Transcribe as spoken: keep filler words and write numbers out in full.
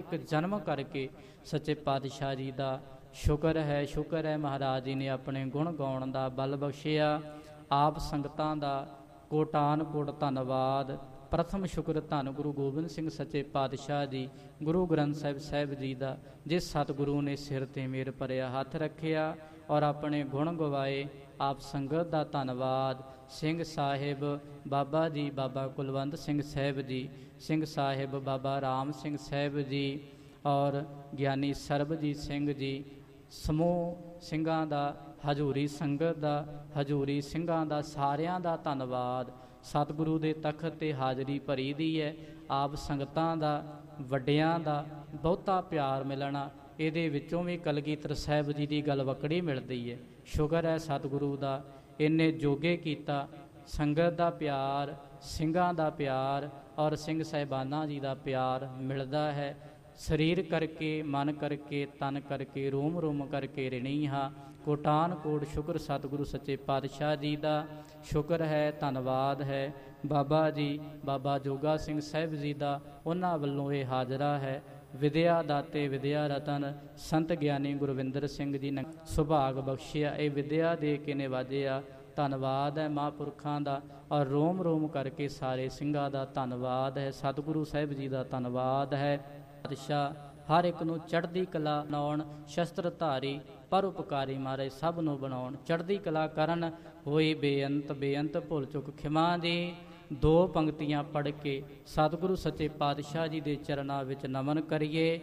ਇੱਕ ਜਨਮ ਕਰਕੇ ਸੱਚੇ ਪਾਤਸ਼ਾਹ ਜੀ ਦਾ ਸ਼ੁਕਰ ਹੈ। ਸ਼ੁਕਰ ਹੈ ਮਹਾਰਾਜ ਜੀ ਨੇ ਆਪਣੇ ਗੁਣ ਗਾਉਣ ਦਾ ਬਲ ਬਖਸ਼ਿਆ। ਆਪ ਸੰਗਤਾਂ ਦਾ ਕੋਟਾਨ ਕੋਟ ਧੰਨਵਾਦ। ਪ੍ਰਥਮ ਸ਼ੁਕਰ ਧੰਨ ਗੁਰੂ ਗੋਬਿੰਦ ਸਿੰਘ ਸੱਚੇ ਪਾਤਸ਼ਾਹ ਜੀ, ਗੁਰੂ ਗ੍ਰੰਥ ਸਾਹਿਬ ਸਾਹਿਬ ਜੀ ਦਾ, ਜਿਸ ਸਤਿਗੁਰੂ ਨੇ ਸਿਰ 'ਤੇ ਮੇਰ ਭਰਿਆ ਹੱਥ ਰੱਖਿਆ ਔਰ ਆਪਣੇ ਗੁਣ ਗਵਾਏ। ਆਪ ਸੰਗਤ ਦਾ ਧੰਨਵਾਦ। ਸਿੰਘ ਸਾਹਿਬ ਬਾਬਾ ਜੀ, ਬਾਬਾ ਕੁਲਵੰਤ ਸਿੰਘ ਸਾਹਿਬ ਜੀ, ਸਿੰਘ ਸਾਹਿਬ ਬਾਬਾ ਰਾਮ ਸਿੰਘ ਸਾਹਿਬ ਜੀ ਔਰ ਗਿਆਨੀ ਸਰਬਜੀਤ ਸਿੰਘ ਜੀ, ਸਮੂਹ ਸਿੰਘਾਂ ਦਾ, ਹਜ਼ੂਰੀ ਸੰਗਤ ਦਾ, ਹਜ਼ੂਰੀ ਸਿੰਘਾਂ ਦਾ, ਸਾਰਿਆਂ ਦਾ ਧੰਨਵਾਦ। ਸਤਿਗੁਰੂ ਦੇ ਤਖਤ 'ਤੇ ਹਾਜ਼ਰੀ ਭਰੀ ਦੀ ਹੈ। ਆਪ ਸੰਗਤਾਂ ਦਾ, ਵੱਡਿਆਂ ਦਾ ਬਹੁਤਾ ਪਿਆਰ ਮਿਲਣਾ, ਇਹਦੇ ਵਿੱਚੋਂ ਵੀ ਕਲਗੀਧਰ ਸਾਹਿਬ ਜੀ ਦੀ ਗਲਵਕੜੀ ਮਿਲਦੀ ਹੈ। ਸ਼ੁਕਰ ਹੈ ਸਤਿਗੁਰੂ ਦਾ, ਇੰਨੇ ਜੋਗੇ ਕੀਤਾ। ਸੰਗਤ ਦਾ ਪਿਆਰ, ਸਿੰਘਾਂ ਦਾ ਪਿਆਰ ਔਰ ਸਿੰਘ ਸਾਹਿਬਾਨਾਂ ਜੀ ਦਾ ਪਿਆਰ ਮਿਲਦਾ ਹੈ। ਸਰੀਰ ਕਰਕੇ, ਮਨ ਕਰਕੇ, ਤਨ ਕਰਕੇ, ਰੋਮ ਰੋਮ ਕਰਕੇ ਰਿਣੀ ਹਾਂ। ਕੋਟਾਨ ਕੋਟ ਸ਼ੁਕਰ ਸਤਿਗੁਰੂ ਸੱਚੇ ਪਾਤਸ਼ਾਹ ਜੀ ਦਾ। ਸ਼ੁਕਰ ਹੈ, ਧੰਨਵਾਦ ਹੈ ਬਾਬਾ ਜੀ, ਬਾਬਾ ਜੋਗਾ ਸਿੰਘ ਸਾਹਿਬ ਜੀ ਦਾ, ਉਹਨਾਂ ਵੱਲੋਂ ਇਹ ਹਾਜ਼ਰਾ ਹੈ। ਵਿਦਿਆ ਦਾਤੇ ਵਿਦਿਆ ਰਤਨ ਸੰਤ ਗਿਆਨੀ ਗੁਰਵਿੰਦਰ ਸਿੰਘ ਜੀ ਨੇ ਸੁਭਾਗ ਬਖਸ਼ਿਆ, ਇਹ ਵਿਦਿਆ ਦੇ ਕੇ ਨਿਵਾਜਿਆ। ਧੰਨਵਾਦ ਹੈ ਮਹਾਂਪੁਰਖਾਂ ਦਾ ਔਰ ਰੋਮ ਰੋਮ ਕਰਕੇ ਸਾਰੇ ਸਿੰਘਾਂ ਦਾ ਧੰਨਵਾਦ ਹੈ। ਸਤਿਗੁਰੂ ਸਾਹਿਬ ਜੀ ਦਾ ਧੰਨਵਾਦ ਹੈ। ਪਾਤਸ਼ਾਹ ਹਰ ਇੱਕ ਨੂੰ ਚੜ੍ਹਦੀ ਕਲਾ ਬਣਾਉਣ, ਸ਼ਸਤਰ ਧਾਰੀ ਪਰਉਪਕਾਰੀ ਮਹਾਰਾਜ ਸਭ ਨੂੰ ਬਣਾਉਣ, ਚੜ੍ਹਦੀ ਕਲਾ ਕਰਨ। ਹੋਈ ਬੇਅੰਤ ਬੇਅੰਤ ਭੁੱਲ ਚੁੱਕ ਖਿਮਾ ਦੀ। ਦੋ ਪੰਕਤੀਆਂ ਪੜ੍ਹ ਕੇ ਸਤਿਗੁਰੂ ਸੱਚੇ ਪਾਤਸ਼ਾਹ ਜੀ ਦੇ ਚਰਨਾਂ ਵਿੱਚ ਨਮਨ ਕਰੀਏ।